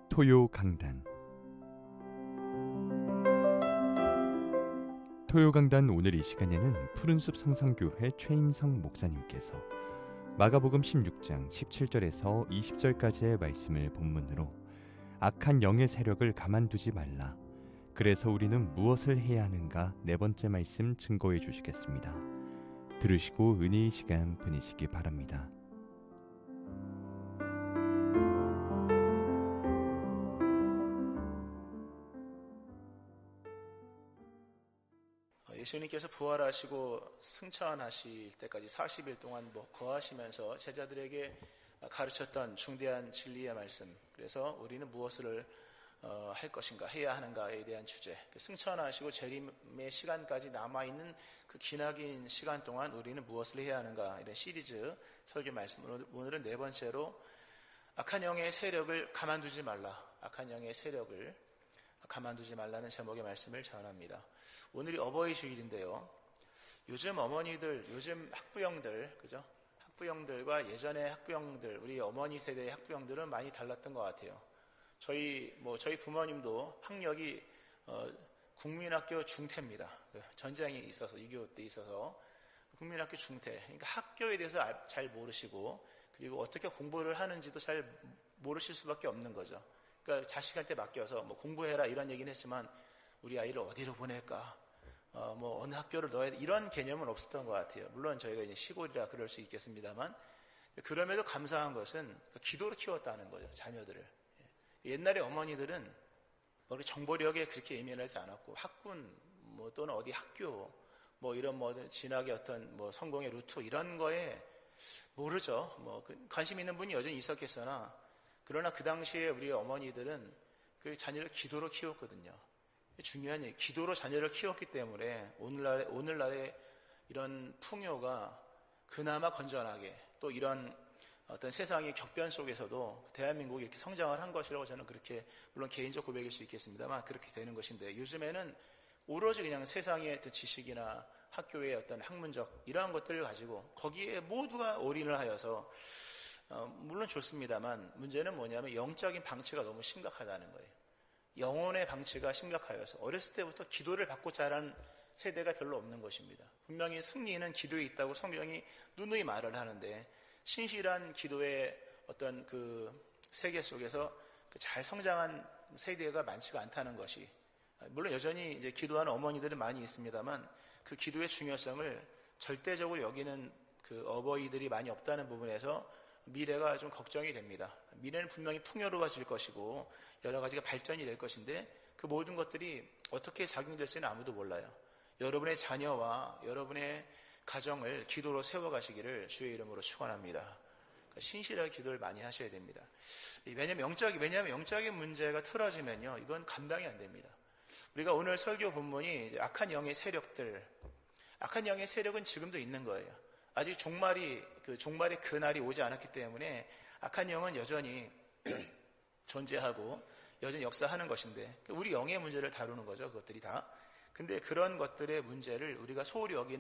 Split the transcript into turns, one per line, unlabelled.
토요강단 오늘 이 시간에는 푸른숲 성성교회 최임성 목사님께서 마가복음 16장 17절에서 20절까지의 말씀을 본문으로 악한 영의 세력을 가만두지 말라. 그래서 우리는 무엇을 해야 하는가 네 번째 말씀 증거해 주시겠습니다. 들으시고 은혜의 시간 보내시기 바랍니다.
예수님께서 부활하시고 승천하실 때까지 40일 동안 거하시면서 제자들에게 가르쳤던 중대한 진리의 말씀, 그래서 우리는 무엇을 할 것인가, 해야 하는가에 대한 주제, 승천하시고 재림의 시간까지 남아있는 그 기나긴 시간 동안 우리는 무엇을 해야 하는가, 이런 시리즈 설교 말씀. 오늘은 네 번째로 악한 영의 세력을 가만두지 말라, 악한 영의 세력을 가만두지 말라는 제목의 말씀을 전합니다. 오늘이 어버이 주일인데요. 요즘 어머니들, 요즘 학부형들, 그죠? 학부형들과 예전의 학부형들, 우리 어머니 세대의 학부형들은 많이 달랐던 것 같아요. 저희 부모님도 학력이 국민학교 중퇴입니다. 전쟁이 있어서, 6.25 때 있어서 국민학교 중퇴. 그러니까 학교에 대해서 잘 모르시고, 그리고 어떻게 공부를 하는지도 잘 모르실 수밖에 없는 거죠. 그러니까 자식한테 맡겨서 공부해라 이런 얘기는 했지만 우리 아이를 어디로 보낼까, 어느 학교를 넣어야 돼, 이런 개념은 없었던 것 같아요. 물론 저희가 이제 시골이라 그럴 수 있겠습니다만, 그럼에도 감사한 것은 기도로 키웠다는 거죠, 자녀들을. 옛날에 어머니들은 정보력에 그렇게 예민하지 않았고, 학군 또는 어디 학교 이런 진학의 어떤 성공의 루트 이런 거에 모르죠. 관심 있는 분이 여전히 있었겠으나, 그러나 그 당시에 우리 어머니들은 그 자녀를 기도로 키웠거든요. 중요한 얘기, 기도로 자녀를 키웠기 때문에 오늘날의 이런 풍요가 그나마 건전하게, 또 이런 어떤 세상의 격변 속에서도 대한민국이 이렇게 성장을 한 것이라고 저는 그렇게, 물론 개인적 고백일 수 있겠습니다만 그렇게 되는 것인데, 요즘에는 오로지 그냥 세상의 어떤 지식이나 학교의 어떤 학문적 이러한 것들을 가지고 거기에 모두가 올인을 하여서, 물론 좋습니다만 문제는 뭐냐면 영적인 방치가 너무 심각하다는 거예요. 영혼의 방치가 심각하여서 어렸을 때부터 기도를 받고 자란 세대가 별로 없는 것입니다. 분명히 승리는 기도에 있다고 성경이 누누이 말을 하는데, 신실한 기도의 어떤 그 세계 속에서 잘 성장한 세대가 많지가 않다는 것이, 물론 여전히 이제 기도하는 어머니들은 많이 있습니다만 그 기도의 중요성을 절대적으로 여기는 그 어버이들이 많이 없다는 부분에서 미래가 좀 걱정이 됩니다. 미래는 분명히 풍요로워질 것이고 여러 가지가 발전이 될 것인데, 그 모든 것들이 어떻게 작용될지는 아무도 몰라요. 여러분의 자녀와 여러분의 가정을 기도로 세워가시기를 주의 이름으로 축원합니다. 그러니까 신실하게 기도를 많이 하셔야 됩니다. 왜냐하면 영적인 문제가 틀어지면요, 이건 감당이 안 됩니다. 우리가 오늘 설교 본문이 악한 영의 세력들, 악한 영의 세력은 지금도 있는 거예요. 아직 종말의 그날이 오지 않았기 때문에 악한 영은 여전히 존재하고 여전히 역사하는 것인데, 우리 영의 문제를 다루는 거죠, 그것들이 다. 근데 그런 것들의 문제를 우리가 소홀히 여기는